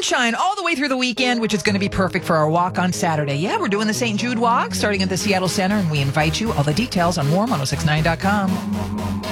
sunshine all the way through the weekend, which is going to be perfect for our walk on Saturday. Yeah, we're doing the St. Jude Walk starting at the Seattle Center, and we invite you. All the details on warm1069.com.